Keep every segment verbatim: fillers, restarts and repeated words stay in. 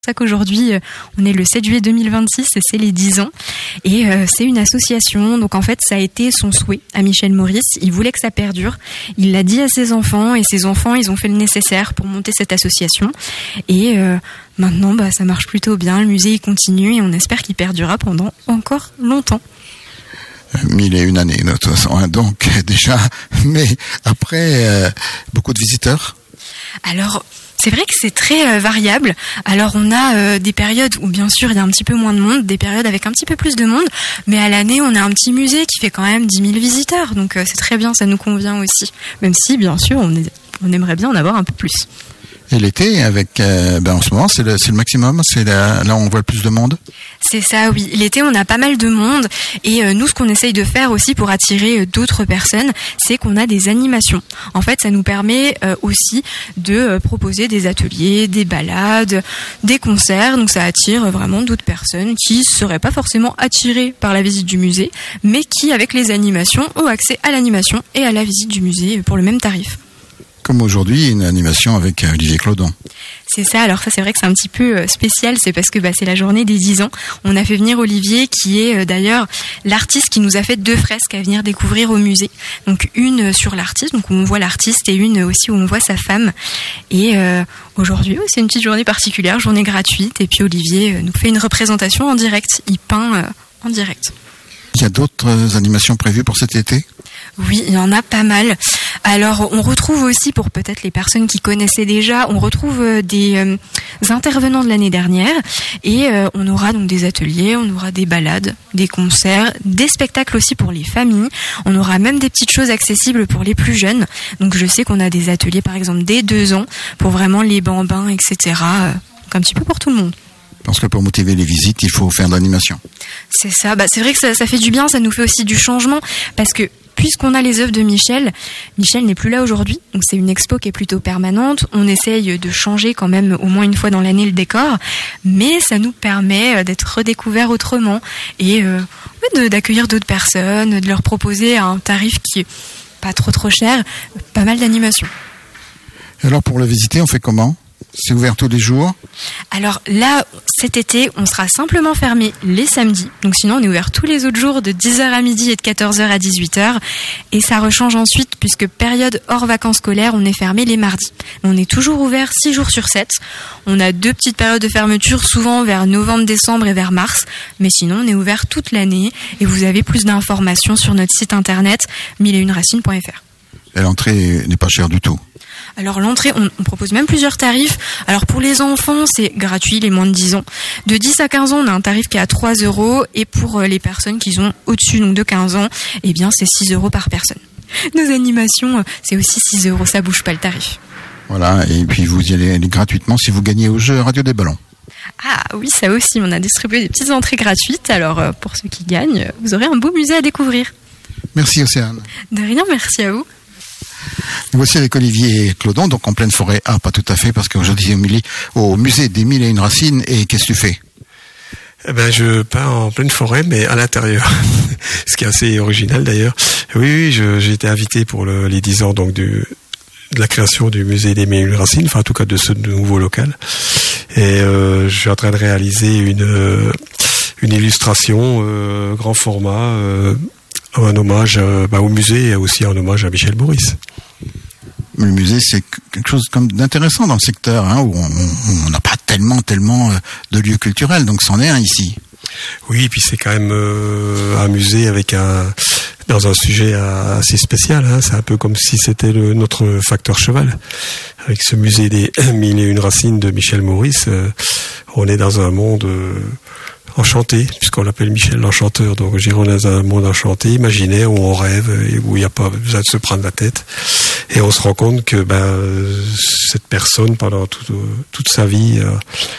C'est pour ça qu'aujourd'hui, on est le sept juillet deux mille vingt-six et c'est les dix ans. Et euh, c'est une association, donc en fait, ça a été son souhait à Michel Maurice. Il voulait que ça perdure. Il l'a dit à ses enfants et ses enfants, ils ont fait le nécessaire pour monter cette association. Et euh, maintenant, bah, ça marche plutôt bien. Le musée, il continue et on espère qu'il perdurera pendant encore longtemps. Mille et une années, de toute façon, hein, donc déjà. Mais après, euh, beaucoup de visiteurs. Alors, c'est vrai que c'est très euh, variable. Alors, on a euh, des périodes où, bien sûr, il y a un petit peu moins de monde, des périodes avec un petit peu plus de monde, mais à l'année, on a un petit musée qui fait quand même dix mille visiteurs. Donc, euh, c'est très bien, ça nous convient aussi. Même si, bien sûr, on, est, on aimerait bien en avoir un peu plus. Et l'été, avec, euh, ben en ce moment, c'est le, c'est le maximum, c'est la, là où on voit le plus de monde. C'est ça, oui. L'été, on a pas mal de monde. Et euh, nous, ce qu'on essaye de faire aussi pour attirer euh, d'autres personnes, c'est qu'on a des animations. En fait, ça nous permet euh, aussi de euh, proposer des ateliers, des balades, des concerts. Donc, ça attire vraiment d'autres personnes qui seraient pas forcément attirées par la visite du musée, mais qui, avec les animations, ont accès à l'animation et à la visite du musée pour le même tarif. Comme aujourd'hui, une animation avec Olivier Clodon. C'est ça, alors ça c'est vrai que c'est un petit peu spécial, c'est parce que bah, c'est la journée des dix ans. On a fait venir Olivier, qui est euh, d'ailleurs l'artiste qui nous a fait deux fresques à venir découvrir au musée. Donc une sur l'artiste, donc où on voit l'artiste, et une aussi où on voit sa femme. Et euh, aujourd'hui, oh, c'est une petite journée particulière, journée gratuite, et puis Olivier euh, nous fait une représentation en direct, il peint euh, en direct. Il y a d'autres animations prévues pour cet été ? Oui, il y en a pas mal. Alors, on retrouve aussi, pour peut-être les personnes qui connaissaient déjà, on retrouve des euh, intervenants de l'année dernière et euh, on aura donc des ateliers, on aura des balades, des concerts, des spectacles aussi pour les familles. On aura même des petites choses accessibles pour les plus jeunes. Donc, je sais qu'on a des ateliers, par exemple, dès deux ans, pour vraiment les bambins, et cetera. Euh, donc, un petit peu pour tout le monde. Parce que pour motiver les visites, il faut faire de l'animation. C'est ça. Bah, c'est vrai que ça, ça fait du bien, ça nous fait aussi du changement, parce que puisqu'on a les œuvres de Michel, Michel n'est plus là aujourd'hui, donc c'est une expo qui est plutôt permanente. On essaye de changer quand même au moins une fois dans l'année le décor, mais ça nous permet d'être redécouverts autrement et euh, de, d'accueillir d'autres personnes, de leur proposer un tarif qui est pas trop trop cher, pas mal d'animation. Alors pour le visiter, on fait comment ? C'est ouvert tous les jours ? Alors là, cet été, on sera simplement fermé les samedis. Donc sinon, on est ouvert tous les autres jours de dix heures à midi et de quatorze heures à dix-huit heures. Et ça rechange ensuite, puisque période hors vacances scolaires, on est fermé les mardis. On est toujours ouvert six jours sur sept. On a deux petites périodes de fermeture, souvent vers novembre, décembre et vers mars. Mais sinon, on est ouvert toute l'année. Et vous avez plus d'informations sur notre site internet mille et une racines point f r. Et l'entrée n'est pas chère du tout. Alors l'entrée, on, on propose même plusieurs tarifs. Alors pour les enfants, c'est gratuit, les moins de dix ans. De dix à quinze ans, on a un tarif qui est à trois euros. Et pour les personnes qui ont au-dessus donc de quinze ans, eh bien c'est six euros par personne. Nos animations, c'est aussi six euros, ça bouge pas le tarif. Voilà, et puis vous y allez gratuitement si vous gagnez au jeu Radio des Ballons. Ah oui, ça aussi, on a distribué des petites entrées gratuites. Alors pour ceux qui gagnent, vous aurez un beau musée à découvrir. Merci Océane. De rien, merci à vous. Nous voici avec Olivier Clodon, donc en pleine forêt. Ah, pas tout à fait, parce qu'aujourd'hui, au musée des Mille et une Racines. Et qu'est-ce que tu fais ? Eh ben, je peins en pleine forêt, mais à l'intérieur. Ce qui est assez original, d'ailleurs. Oui, oui, je, j'ai été invité pour le, les dix ans, donc, du, de la création du musée des Mille et une Racines, enfin, en tout cas, de ce nouveau local. Et, euh, je suis en train de réaliser une, euh, une illustration, euh, grand format, euh, un hommage euh, bah, au musée et aussi un hommage à Michel Maurice. Le musée, c'est quelque chose comme d'intéressant dans le secteur, hein, où on n'a pas tellement, tellement de lieux culturels, donc c'en est un ici. Oui, et puis c'est quand même euh, un musée avec un dans un sujet assez spécial. Hein, c'est un peu comme si c'était le, notre facteur cheval. Avec ce musée des Mille et une Racines de Michel Maurice, euh, on est dans un monde euh, enchanté, puisqu'on l'appelle Michel l'Enchanteur. Donc, je dirais, on est dans un monde enchanté, imaginaire, où on rêve et où il n'y a pas besoin de se prendre la tête. Et on se rend compte que ben, cette personne, pendant tout, toute sa vie, euh,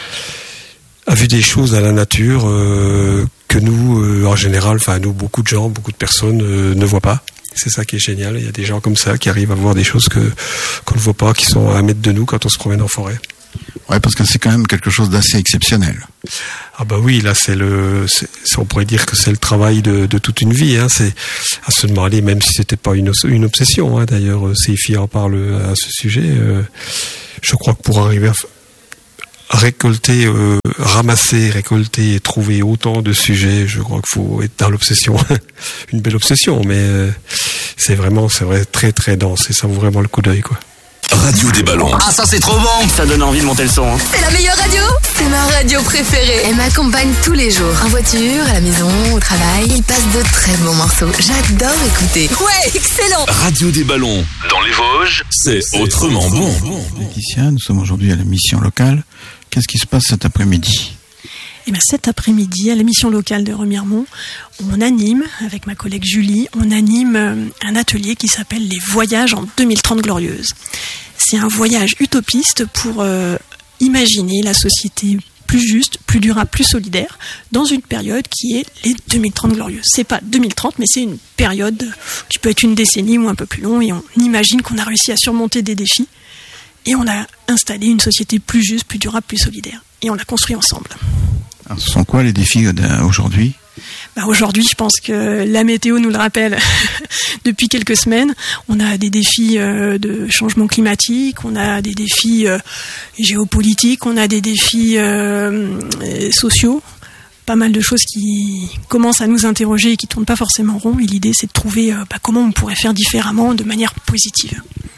a vu des choses à la nature euh, que nous, euh, en général, enfin nous, beaucoup de gens, beaucoup de personnes euh, ne voient pas. C'est ça qui est génial. Il y a des gens comme ça qui arrivent à voir des choses que qu'on ne voit pas, qui sont à un mètre de nous quand on se promène en forêt. Ouais, parce que c'est quand même quelque chose d'assez exceptionnel. Ah bah oui, là c'est le, c'est, on pourrait dire que c'est le travail de, de toute une vie. Hein. C'est à se demander, même si c'était pas une, une obsession. Hein. D'ailleurs, Seifi en parle à ce sujet. Euh, je crois que pour arriver à récolter, euh, ramasser, récolter et trouver autant de sujets, je crois qu'il faut être dans l'obsession, une belle obsession, mais euh, c'est vraiment, c'est vrai, très très dense et ça vaut vraiment le coup d'œil, quoi. Radio des ballons. Ah, ça c'est trop bon. Ça donne envie de monter le son. Hein. C'est la meilleure radio. C'est ma radio préférée. Elle m'accompagne tous les jours. En voiture, à la maison, au travail. Il passe de très bons morceaux. J'adore écouter. Ouais, excellent. Radio des ballons. Dans les Vosges, c'est, c'est autrement, autrement bon. bon. Laetitia, nous sommes aujourd'hui à la mission locale. Qu'est-ce qui se passe cet après-midi ? Eh bien, cet après-midi, à la mission locale de Remiremont, on anime, avec ma collègue Julie, on anime un atelier qui s'appelle Les Voyages en deux mille trente glorieuses. C'est un voyage utopiste pour euh, imaginer la société plus juste, plus durable, plus solidaire, dans une période qui est les deux mille trente glorieuses. C'est pas deux mille trente, mais c'est une période qui peut être une décennie ou un peu plus long, et on imagine qu'on a réussi à surmonter des défis, et on a installé une société plus juste, plus durable, plus solidaire. Et on l'a construit ensemble. Alors, ce sont quoi les défis aujourd'hui ? Bah aujourd'hui, je pense que la météo nous le rappelle depuis quelques semaines. On a des défis euh, de changement climatique, on a des défis euh, géopolitiques, on a des défis euh, sociaux. Pas mal de choses qui commencent à nous interroger et qui tournent pas forcément rond. Et l'idée, c'est de trouver euh, bah, comment on pourrait faire différemment, de manière positive.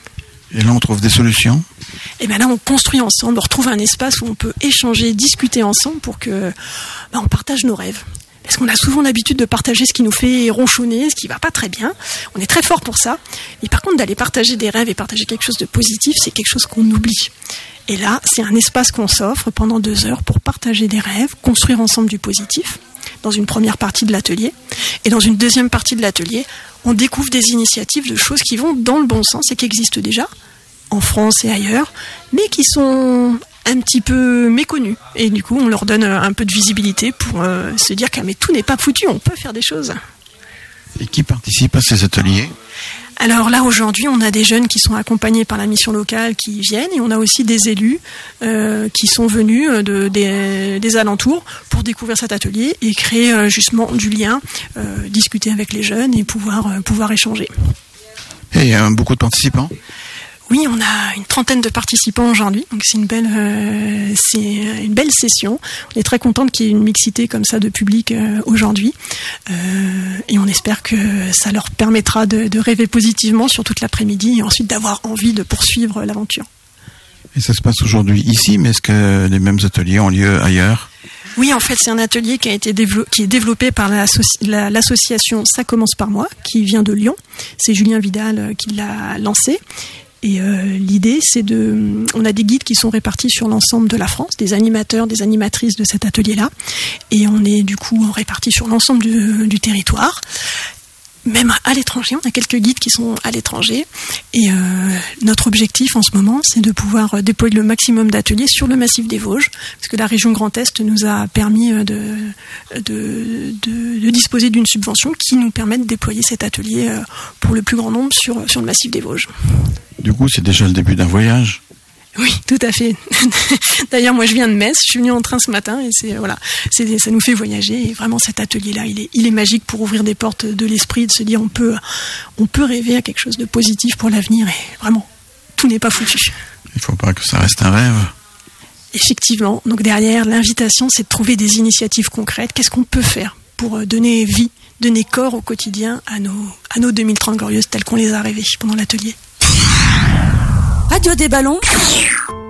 Et là, on trouve des solutions ? Et bien là, on construit ensemble, on retrouve un espace où on peut échanger, discuter ensemble pour que bah, on partage nos rêves. Parce qu'on a souvent l'habitude de partager ce qui nous fait ronchonner, ce qui va pas très bien. On est très fort pour ça. Mais par contre, d'aller partager des rêves et partager quelque chose de positif, c'est quelque chose qu'on oublie. Et là, c'est un espace qu'on s'offre pendant deux heures pour partager des rêves, construire ensemble du positif, dans une première partie de l'atelier. Et dans une deuxième partie de l'atelier, on découvre des initiatives de choses qui vont dans le bon sens et qui existent déjà, en France et ailleurs, mais qui sont un petit peu méconnus. Et du coup, on leur donne un peu de visibilité pour euh, se dire que mais tout n'est pas foutu, on peut faire des choses. Et qui participe à ces ateliers ? Alors là, aujourd'hui, on a des jeunes qui sont accompagnés par la mission locale qui viennent, et on a aussi des élus euh, qui sont venus de, des, des alentours pour découvrir cet atelier et créer euh, justement du lien, euh, discuter avec les jeunes et pouvoir, euh, pouvoir échanger. Et il y a beaucoup de participants ? Oui, on a une trentaine de participants aujourd'hui, donc c'est une belle, euh, c'est une belle session. On est très contente qu'il y ait une mixité comme ça de public euh, aujourd'hui, euh, et on espère que ça leur permettra de, de rêver positivement sur toute l'après-midi et ensuite d'avoir envie de poursuivre l'aventure. Et ça se passe aujourd'hui ici, mais est-ce que les mêmes ateliers ont lieu ailleurs ? Oui, en fait, c'est un atelier qui a été développé, qui est développé par l'association Ça commence par moi, qui vient de Lyon. C'est Julien Vidal qui l'a lancé. Et euh, l'idée, c'est de... On a des guides qui sont répartis sur l'ensemble de la France, des animateurs, des animatrices de cet atelier-là. Et on est du coup répartis sur l'ensemble du, du territoire. Même à l'étranger, on a quelques guides qui sont à l'étranger. Et euh, notre objectif en ce moment, c'est de pouvoir déployer le maximum d'ateliers sur le massif des Vosges, parce que la région Grand Est nous a permis de, de, de, de disposer d'une subvention qui nous permet de déployer cet atelier pour le plus grand nombre sur, sur le massif des Vosges. Du coup, c'est déjà le début d'un voyage ? Oui, tout à fait. D'ailleurs, moi, je viens de Metz. Je suis venue en train ce matin et c'est voilà, c'est ça nous fait voyager. Et vraiment, cet atelier-là, il est, il est magique pour ouvrir des portes de l'esprit, de se dire on peut, on peut rêver à quelque chose de positif pour l'avenir. Et vraiment, tout n'est pas foutu. Il ne faut pas que ça reste un rêve. Effectivement. Donc derrière, l'invitation, c'est de trouver des initiatives concrètes. Qu'est-ce qu'on peut faire pour donner vie, donner corps au quotidien à nos, à nos deux mille trente glorieuses telles qu'on les a rêvées pendant l'atelier. Radio des ballons.